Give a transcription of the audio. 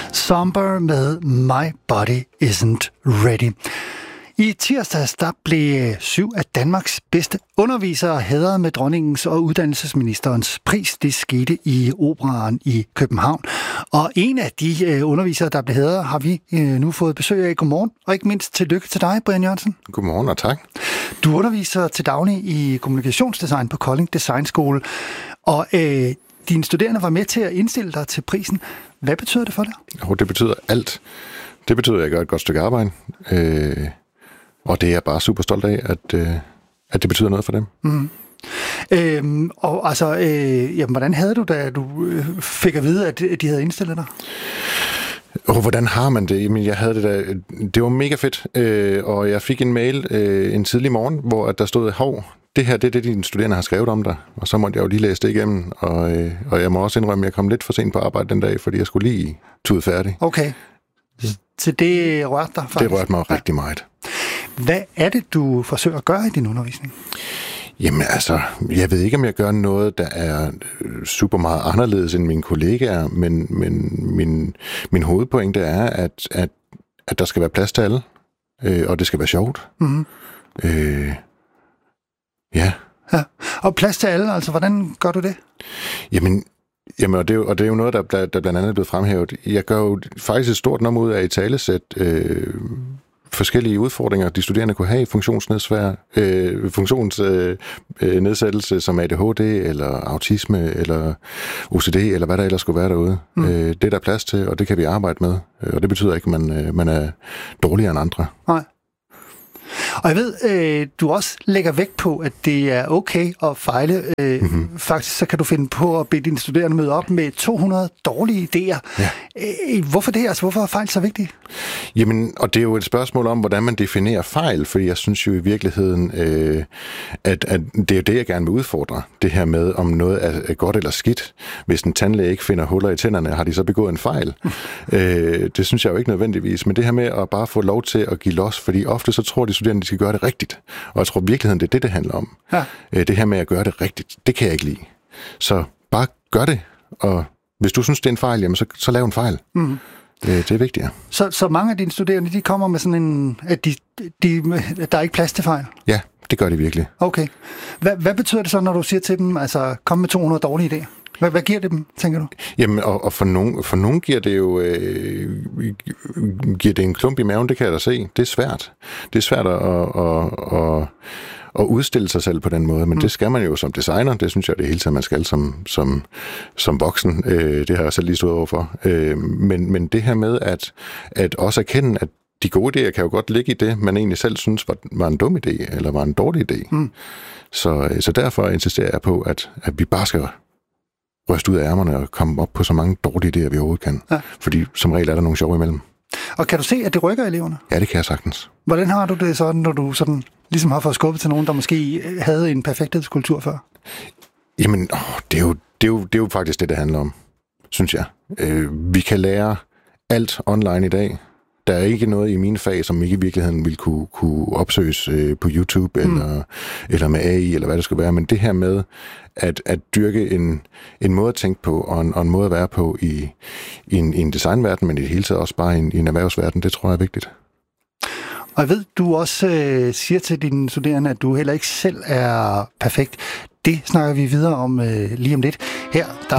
Somber med My Body Isn't Ready. I tirsdags der blev 7 af Danmarks bedste undervisere hædret med dronningens og uddannelsesministerens pris. Det skete i Operaen i København. Og en af de undervisere, der blev hædret, har vi nu fået besøg af. Godmorgen, og ikke mindst tillykke til dig, Brian Jørgensen. Godmorgen og tak. Du underviser til daglig i kommunikationsdesign på Kolding Designskole, og dine studerende var med til at indstille dig til prisen. Hvad betyder det for dig? Det betyder alt. Det betyder, at jeg gør et godt stykke arbejde. Og det er jeg bare super stolt af, at det betyder noget for dem. Mm. Hvordan havde du, da du fik at vide, at de havde indstillet dig? Hvordan har man det? Jamen, jeg havde det var mega fedt, og jeg fik en mail en tidlig morgen, hvor der stod, det her, det er det, dine studerende har skrevet om dig. Og så måtte jeg jo lige læse det igennem, og jeg må også indrømme, at jeg kom lidt for sent på arbejde den dag, fordi jeg skulle lige tude færdig. Okay, så det rørte dig faktisk? Det rørte mig rigtig meget. Hvad er det, du forsøger at gøre i din undervisning? Jamen altså, jeg ved ikke, om jeg gør noget, der er super meget anderledes end mine kollegaer, men min hovedpointe er, at der skal være plads til alle, og det skal være sjovt. Mm-hmm. Ja. Og plads til alle, altså hvordan gør du det? Jamen og det er jo noget, der blandt andet er blevet fremhævet. Jeg gør jo faktisk et stort nummer ud af i talesæt forskellige udfordringer, de studerende kunne have i funktionsnedsættelse som ADHD, eller autisme, eller OCD, eller hvad der ellers skulle være derude. Det er der plads til, og det kan vi arbejde med. Og det betyder ikke, at man er dårligere end andre. Nej. Og jeg ved, du også lægger vægt på, at det er okay at fejle. Faktisk så kan du finde på at bede dine studerende møde op med 200 dårlige idéer. Ja. Hvorfor det? Altså, hvorfor er fejl så vigtigt? Jamen, og det er jo et spørgsmål om, hvordan man definerer fejl, fordi jeg synes jo i virkeligheden, at det er det, jeg gerne vil udfordre. Det her med, om noget er godt eller skidt. Hvis en tandlæge ikke finder huller i tænderne, har de så begået en fejl? Det synes jeg jo ikke nødvendigvis. Men det her med at bare få lov til at give los, fordi ofte så tror de studerende, de skal gøre det rigtigt. Og jeg tror i virkeligheden, det er det handler om. Ja. Det her med at gøre det rigtigt, det kan jeg ikke lide. Så bare gør det, og hvis du synes, det er en fejl, jamen så lav en fejl. Mm. Det er vigtigere. Så mange af dine studerende, de kommer med sådan en, at der er ikke plads til fejl? Ja, det gør de virkelig. Okay. Hvad betyder det så, når du siger til dem, altså kom med 200 dårlige idéer? Hvad giver det dem, tænker du? Jamen, og for nogen giver det jo giver det en klump i maven, det kan jeg da se. Det er svært. Det er svært at udstille sig selv på den måde, men det skal man jo som designer. Det synes jeg, det hele taget, man skal som voksen. Det har jeg selv lige stået overfor. Men det her med at også erkende, at de gode idéer kan jo godt ligge i det, man egentlig selv synes var en dum idé, eller var en dårlig idé. Mm. Så derfor insisterer jeg på, at vi bare skal ryste ud af ærmerne og komme op på så mange dårlige idéer, vi overhovedet kan. Ja. Fordi som regel er der nogle sjove imellem. Og kan du se, at det rykker eleverne? Ja, det kan jeg sagtens. Hvordan har du det sådan, når du sådan ligesom har fået skubbet til nogen, der måske havde en perfekthedskultur før? Jamen, det er jo faktisk det handler om, synes jeg. Vi kan lære alt online i dag. Der er ikke noget i mine fag, som ikke i virkeligheden ville kunne opsøges på YouTube eller med AI, eller hvad det skal være. Men det her med at dyrke en måde at tænke på, og en måde at være på i en designverden, men i det hele taget også bare i en erhvervsverden, det tror jeg er vigtigt. Og jeg ved, du også siger til dine studerende, at du heller ikke selv er perfekt. Det snakker vi videre om lige om lidt. Her, der